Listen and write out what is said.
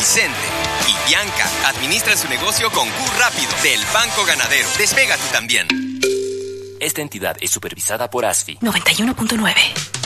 Vicente y Bianca administran su negocio con Q Rápido del Banco Ganadero. Despega tú también. Esta entidad es supervisada por ASFI. 91.9.